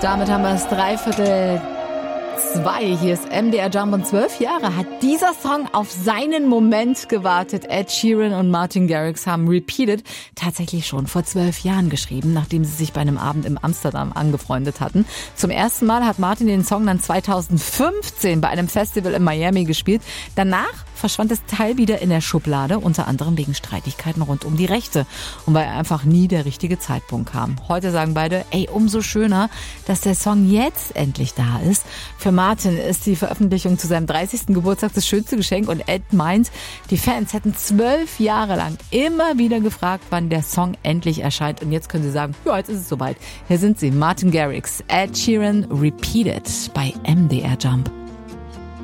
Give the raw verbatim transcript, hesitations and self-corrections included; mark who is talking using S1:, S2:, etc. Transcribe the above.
S1: Damit haben wir es dreiviertel zwei. Hier ist M D R Jump und zwölf Jahre hat dieser Song auf seinen Moment gewartet. Ed Sheeran und Martin Garrix haben Repeated tatsächlich schon vor zwölf Jahren geschrieben, nachdem sie sich bei einem Abend in Amsterdam angefreundet hatten. Zum ersten Mal hat Martin den Song dann zweitausendfünfzehn bei einem Festival in Miami gespielt. Danach verschwand das Teil wieder in der Schublade, unter anderem wegen Streitigkeiten rund um die Rechte und weil einfach nie der richtige Zeitpunkt kam. Heute sagen beide, ey, umso schöner, dass der Song jetzt endlich da ist. Für Martin ist die Veröffentlichung zu seinem dreißigsten Geburtstag das schönste Geschenk und Ed meint, die Fans hätten zwölf Jahre lang immer wieder gefragt, wann der Song endlich erscheint und jetzt können sie sagen, ja, jetzt ist es soweit. Hier sind sie, Martin Garrix, Ed Sheeran, Repeated bei M D R Jump.